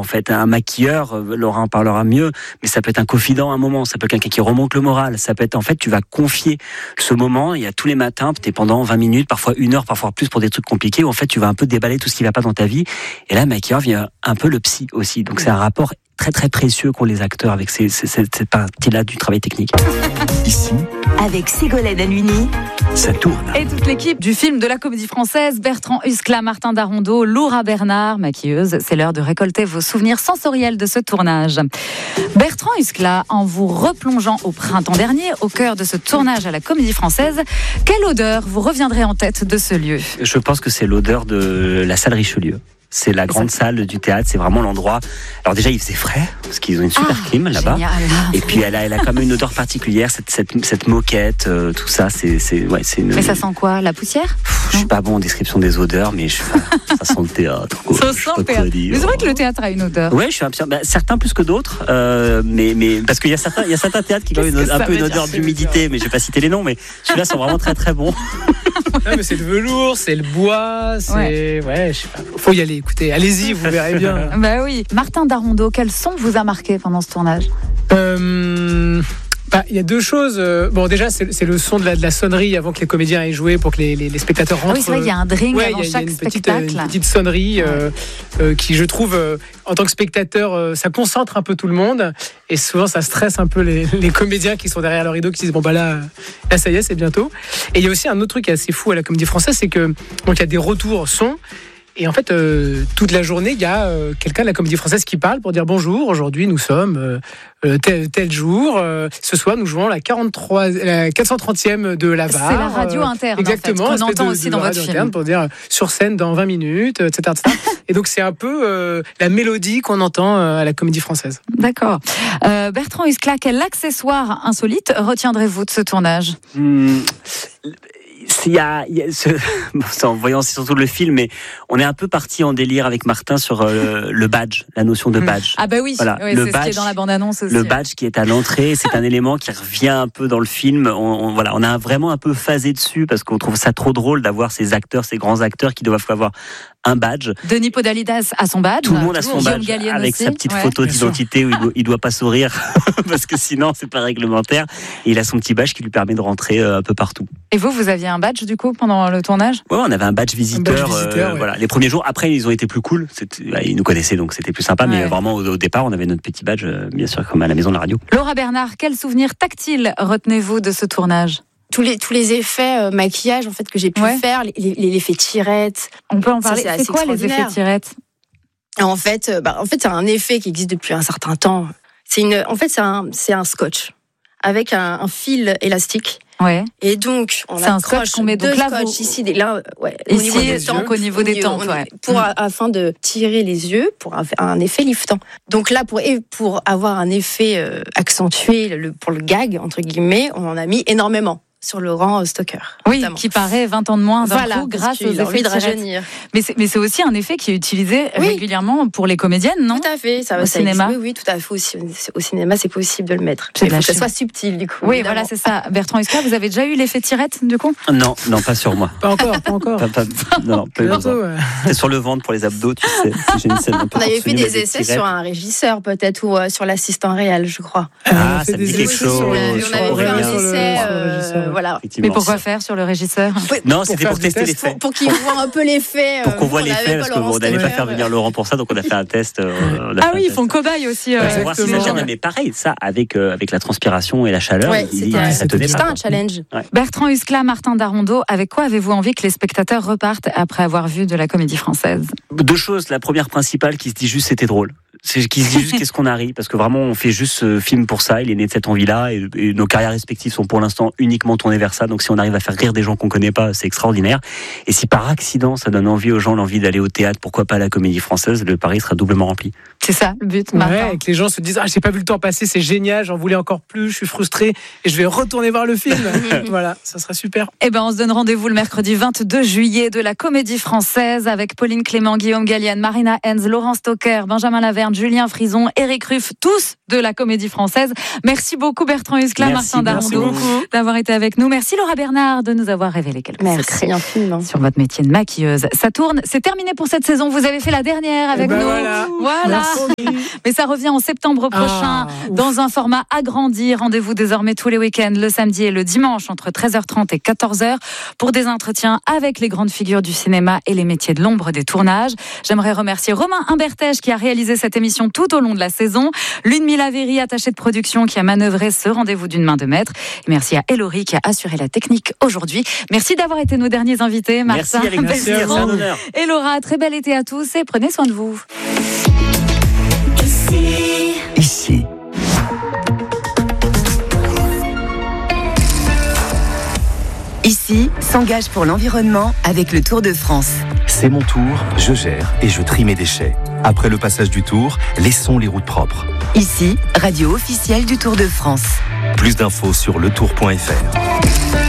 fait. Un maquilleur, Laura en parlera mieux, mais ça peut être un confident à un moment, ça peut être quelqu'un qui remonte le moral, ça peut être, en fait, tu vas confier ce moment, il y a tous les matins, t'es pendant 20 minutes, parfois 1 heure, parfois plus pour des trucs compliqués, où en fait, tu vas un peu déballer tout ce qui va pas dans ta vie. Et là, le maquilleur vient un peu le psy aussi. Donc, c'est un rapport très très précieux qu'ont les acteurs avec cette partie-là du travail technique. Ici, avec Ségolène Halluny, ça tourne. Et toute l'équipe du film de la Comédie Française, Bertrand Huskla, Martin Darondeau, Laura Bernard, maquilleuse. C'est l'heure de récolter vos souvenirs sensoriels de ce tournage. Bertrand Huskla, en vous replongeant au printemps dernier, au cœur de ce tournage à la Comédie Française, quelle odeur vous reviendrait en tête de ce lieu ? Je pense que c'est l'odeur de la salle Richelieu. C'est la grande salle du théâtre, c'est vraiment l'endroit. Alors déjà, il faisait frais, parce qu'ils ont une super clim là-bas. Génial. Et puis elle a quand même une odeur particulière, cette moquette, tout ça, c'est une... Mais ça sent quoi ? La poussière ? Je suis pas bon en description des odeurs, mais ça sent le théâtre. Quoi. Ça sent le théâtre. Mais c'est vrai que le théâtre a une odeur. Ouais, je suis certains plus que d'autres, mais parce qu'il y a certains théâtres qui ont un peu une odeur d'humidité, mais je vais pas citer les noms, mais celui-là sent vraiment très très bon. Non, mais c'est le velours, c'est le bois, c'est... Ouais, je sais pas. Faut y aller, écoutez, allez-y, vous verrez bien. Bah oui. Martin Darondeau, quel son vous a marqué pendant ce tournage ? Il y a deux choses. Bon, déjà, c'est le son de la sonnerie avant que les comédiens aient joué pour que les spectateurs rentrent. Ah oui, c'est vrai, il y a un dring avant chaque spectacle. Une petite sonnerie qui, je trouve, en tant que spectateur, ça concentre un peu tout le monde. Et souvent, ça stresse un peu les comédiens qui sont derrière leur rideau, qui disent, bon, là, ça y est, c'est bientôt. Et il y a aussi un autre truc qui est assez fou à la Comédie Française, c'est que donc il y a des retours son. Et en fait, toute la journée, il y a quelqu'un de la Comédie Française qui parle pour dire bonjour. Aujourd'hui, nous sommes tel jour. Ce soir, nous jouons la 430e de la VAR. C'est la radio interne, exactement, en fait, qu'on entend aussi dans votre film. Pour dire sur scène dans 20 minutes, etc. Et donc, c'est un peu la mélodie qu'on entend à la Comédie Française. D'accord. Bertrand Huskla, quel accessoire insolite retiendrez-vous de ce tournage ? En voyant surtout le film, mais on est un peu parti en délire avec Martin sur le badge, la notion de badge. Ah bah oui, voilà, c'est ce qui est dans la bande-annonce aussi. Le badge qui est à l'entrée, c'est un élément qui revient un peu dans le film. On a vraiment un peu phasé dessus parce qu'on trouve ça trop drôle d'avoir ces grands acteurs qui doivent avoir un badge. Denis Podalides a son badge. Tout le monde a son badge avec aussi, sa petite photo d'identité où il doit pas sourire parce que sinon c'est pas réglementaire. Et il a son petit badge qui lui permet de rentrer un peu partout. Et vous aviez un badge du coup pendant le tournage ? Ouais, on avait un badge visiteur. Voilà, les premiers jours. Après, ils ont été plus cool. Ils nous connaissaient donc c'était plus sympa. Mais vraiment au départ, on avait notre petit badge, bien sûr, comme à la maison de la radio. Laura Bernard, quel souvenir tactile retenez-vous de ce tournage ? Tous les effets maquillage en fait que j'ai pu faire, l'effet tirette. On peut en parler. Ça, c'est quoi les effets tirette ? En fait, c'est un effet qui existe depuis un certain temps. C'est un scotch avec un fil élastique. Ouais. Et donc on c'est un scotch qu'on met donc là ici, au niveau des tempes, afin de tirer les yeux pour avoir un effet liftant. Donc là pour avoir un effet accentué pour le gag entre guillemets, on en a mis énormément sur Laurent Stocker. Oui, notamment. Qui paraît 20 ans de moins d'un coup grâce aux effets de rajeunir. Mais c'est aussi un effet qui est utilisé régulièrement pour les comédiennes, non ? Tout à fait, au cinéma. Oui, tout à fait. Aussi, au cinéma, c'est possible de le mettre. Il faut que ça soit subtil, du coup. Oui, évidemment. Voilà, c'est ça. Bertrand Huskla, vous avez déjà eu l'effet tirette, du coup ? Non, pas sur moi. Pas encore. Non, pas bientôt. C'est sur le ventre pour les abdos, tu sais. J'ai une scène un peu on avait fait des essais sur un régisseur, peut-être, ou sur l'assistant réel, je crois. Ah, ça me dit quelque chose. On avait fait un essai. Voilà. Mais pourquoi faire sur le régisseur ? Non, c'était pour tester l'effet. Pour qu'il voit un peu l'effet. Pour qu'on voit l'effet, parce qu'on n'allait pas faire venir Laurent pour ça, donc on a fait un test. Ils font cobaye aussi. Mais pareil, ça, avec la transpiration et la chaleur, c'était un challenge. Bertrand Huskla, Martin Darondeau, avec quoi avez-vous envie que les spectateurs repartent après avoir vu de la Comédie Française ? Deux choses. La première principale qui se dit juste c'était drôle. C'est qui se dit juste qu'est-ce qu'on a ri, parce que vraiment on fait juste ce film pour ça, il est né de cette envie-là, et nos carrières respectives sont pour l'instant uniquement tournées vers ça, donc si on arrive à faire rire des gens qu'on connaît pas, c'est extraordinaire. Et si par accident ça donne envie aux gens l'envie d'aller au théâtre, pourquoi pas à la Comédie Française, le pari sera doublement rempli. C'est ça le but, Martin. Et que les gens se disent j'ai pas vu le temps passer, c'est génial, j'en voulais encore plus, je suis frustré et je vais retourner voir le film. Voilà, ça sera super. On se donne rendez-vous le mercredi 22 juillet de la Comédie Française avec Pauline Clément, Guillaume Gallienne, Marina Hens, Laurent Stocker, Benjamin Laverne, Julien Frison, Éric Ruff, tous de la Comédie Française. Merci beaucoup Bertrand Huskla, Martin Darondeau d'avoir été avec nous. Merci Laura Bernard de nous avoir révélé quelques secrets sur votre métier de maquilleuse. Ça tourne, c'est terminé pour cette saison. Vous avez fait la dernière avec nous. Voilà. Mais ça revient en septembre prochain dans un format agrandi. Rendez-vous désormais tous les week-ends, le samedi et le dimanche entre 13h30 et 14h pour des entretiens avec les grandes figures du cinéma et les métiers de l'ombre des tournages. J'aimerais remercier Romain Humbertèche qui a réalisé cette émission tout au long de la saison, Ludmila Véry, attachée de production, qui a manœuvré ce rendez-vous d'une main de maître. Et merci à Elori qui a assuré la technique aujourd'hui. Merci d'avoir été nos derniers invités, Martin. Merci Alex, c'est un honneur. Et Laura, très bel été à tous et prenez soin de vous. Ici. Ici s'engage pour l'environnement avec le Tour de France. C'est mon tour, je gère et je trie mes déchets. Après le passage du Tour, laissons les routes propres. Ici, radio officielle du Tour de France. Plus d'infos sur letour.fr.